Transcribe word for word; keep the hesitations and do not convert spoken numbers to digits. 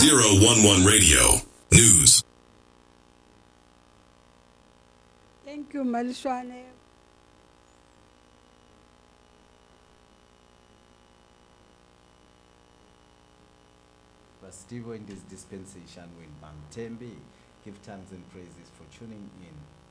zero one one Radio News. Thank you, Malishwane. Still in this dispensation with Bang Tembe, give thanks and praises for tuning in.